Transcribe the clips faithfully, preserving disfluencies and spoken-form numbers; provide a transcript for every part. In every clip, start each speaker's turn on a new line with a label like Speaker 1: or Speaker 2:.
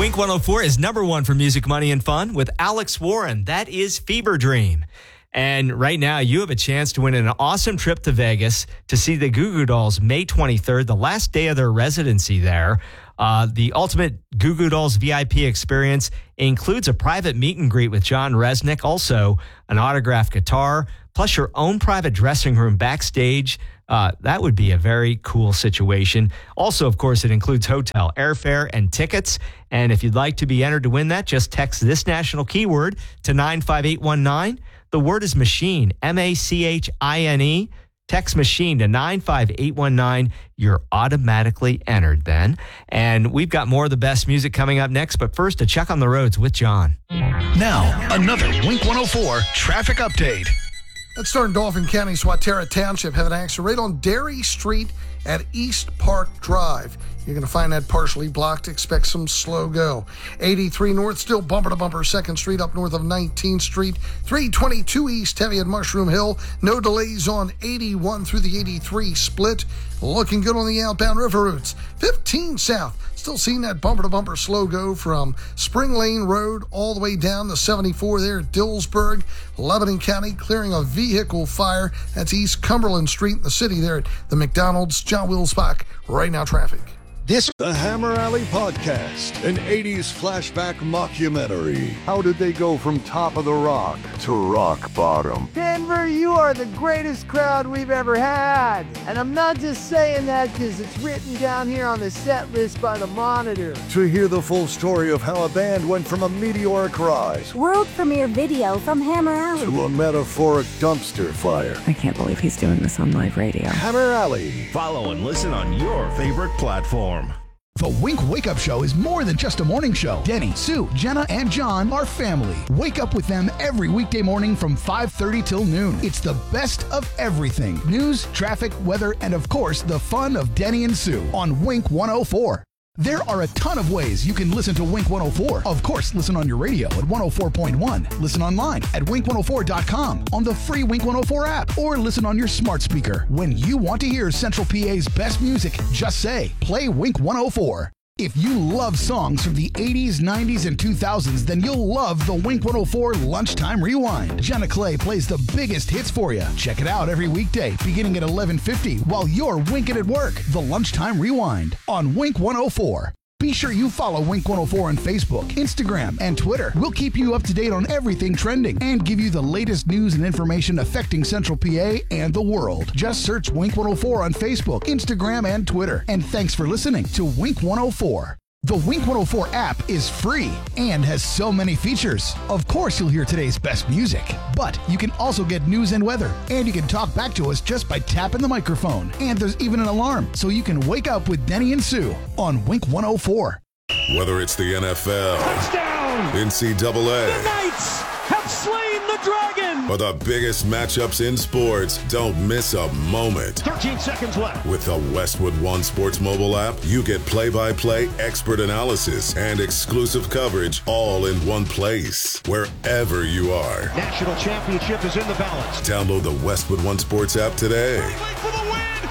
Speaker 1: Wink one oh four is number one for music, money, and fun with Alex Warren. That is Fever Dream. And right now, you have a chance to win an awesome trip to Vegas to see the Goo Goo Dolls May twenty-third, the last day of their residency there. Uh, the ultimate Goo Goo Dolls V I P experience includes a private meet and greet with John Resnick, also an autographed guitar, plus your own private dressing room backstage. Uh, that would be a very cool situation. Also, of course, it includes hotel, airfare, and tickets. And if you'd like to be entered to win that, just text this national keyword to nine five eight one nine. The word is machine, M A C H I N E. Text machine to nine five eight one nine. You're automatically entered then. And we've got more of the best music coming up next. But first, a check on the roads with John.
Speaker 2: Now, another Wink one oh four traffic update.
Speaker 3: Let's start in Dauphin County, Swatara Township. Have an accident right on Dairy Street at East Park Drive. You're going to find that partially blocked. Expect some slow go. eighty-three North, still bumper to bumper. second Street up north of nineteenth Street. three twenty-two East, heavy at Mushroom Hill. No delays on eighty-one through the eighty-three split. Looking good on the outbound river routes. fifteen South, still seeing that bumper to bumper slow go from Spring Lane Road all the way down to seventy-four there at Dillsburg. Lebanon County clearing a vehicle fire. That's East Cumberland Street in the city there at the McDonald's. John Wilsbach, right now traffic.
Speaker 4: This The Hammer Alley Podcast, an eighties flashback mockumentary. How did they go from top of the rock to rock bottom?
Speaker 5: Denver, you are the greatest crowd we've ever had. And I'm not just saying that because it's written down here on the set list by the Monitor.
Speaker 4: To hear the full story of how a band went from a meteoric rise,
Speaker 6: world premiere video from Hammer Alley,
Speaker 4: to a metaphoric dumpster fire.
Speaker 7: I can't believe he's doing this on live radio.
Speaker 4: Hammer Alley.
Speaker 8: Follow and listen on your favorite platform.
Speaker 2: The Wink Wake Up Show is more than just a morning show. Denny, Sue, Jenna, and John are family. Wake up with them every weekday morning from five thirty till noon. It's the best of everything. News, traffic, weather, and of course, the fun of Denny and Sue on Wink one oh four. There are a ton of ways you can listen to Wink one oh four. Of course, listen on your radio at one oh four point one. Listen online at wink one oh four dot com, on the free Wink one oh four app, or listen on your smart speaker. When you want to hear Central P A's best music, just say, play Wink one oh four. If you love songs from the eighties, nineties, and two thousands, then you'll love the Wink one oh four Lunchtime Rewind. Jenna Clay plays the biggest hits for you. Check it out every weekday, beginning at eleven fifty, while you're winking at work. The Lunchtime Rewind on Wink one oh four. Be sure you follow Wink one oh four on Facebook, Instagram, and Twitter. We'll keep you up to date on everything trending and give you the latest news and information affecting Central P A and the world. Just search Wink one oh four on Facebook, Instagram, and Twitter. And thanks for listening to Wink one oh four. The Wink one oh four app is free and has so many features. Of course, you'll hear today's best music, but you can also get news and weather, and you can talk back to us just by tapping the microphone. And there's even an alarm, so you can wake up with Denny and Sue on Wink one oh four.
Speaker 9: Whether it's the N F L,
Speaker 10: touchdown,
Speaker 9: N C double A,
Speaker 10: the Knights have slain the dragon,
Speaker 9: or the biggest matchups in sports, don't miss a moment.
Speaker 10: thirteen seconds left.
Speaker 9: With the Westwood One Sports mobile app, you get play-by-play expert analysis and exclusive coverage all in one place, wherever you are.
Speaker 10: National championship is in the balance.
Speaker 9: Download the Westwood One Sports app today.
Speaker 10: For the win.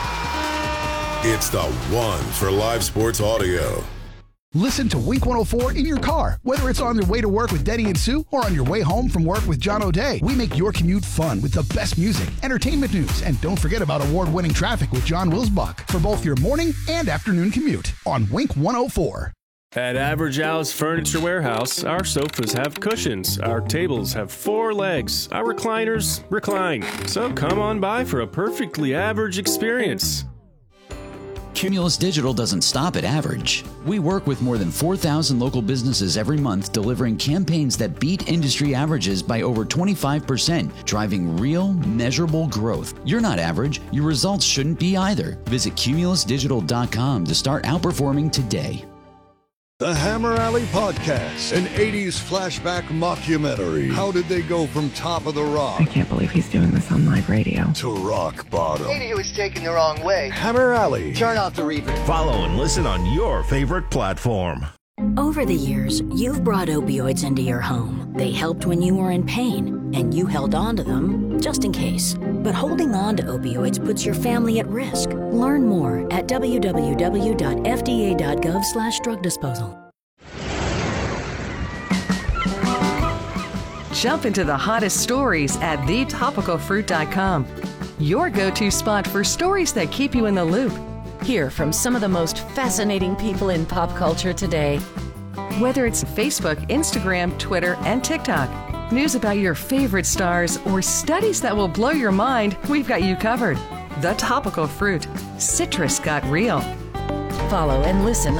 Speaker 10: Yeah!
Speaker 9: It's the one for live sports audio.
Speaker 2: Listen to Wink one oh four in your car, whether it's on your way to work with Denny and Sue or on your way home from work with John O'Day. We make your commute fun with the best music, entertainment news, and don't forget about award-winning traffic with John Wilsbach for both your morning and afternoon commute on Wink one oh four.
Speaker 11: At Average Al's Furniture Warehouse, our sofas have cushions, our tables have four legs, our recliners recline. So come on by for a perfectly average experience.
Speaker 12: Cumulus Digital doesn't stop at average. We work with more than four thousand local businesses every month, delivering campaigns that beat industry averages by over twenty-five percent, driving real, measurable growth. You're not average. Your results shouldn't be either. Visit cumulus digital dot com to start outperforming today.
Speaker 4: The Hammer Alley Podcast, an eighties flashback mockumentary. How did they go from top of the rock?
Speaker 7: I can't believe he's doing this on live radio.
Speaker 4: To rock bottom.
Speaker 5: Maybe he was taken the wrong way.
Speaker 4: Hammer Alley.
Speaker 5: Turn off the reverb.
Speaker 8: Follow and listen on your favorite platform.
Speaker 13: Over the years, you've brought opioids into your home. They helped when you were in pain, and you held on to them just in case. But holding on to opioids puts your family at risk. Learn more at w w w dot f d a dot gov slash drug disposal.
Speaker 14: Jump into the hottest stories at the topical fruit dot com. Your go-to spot for stories that keep you in the loop.
Speaker 15: Hear from some of the most fascinating people in pop culture today.
Speaker 14: Whether it's Facebook, Instagram, Twitter, and TikTok, news about your favorite stars, or studies that will blow your mind, we've got you covered. The Topical Fruit. Citrus got real.
Speaker 15: Follow and listen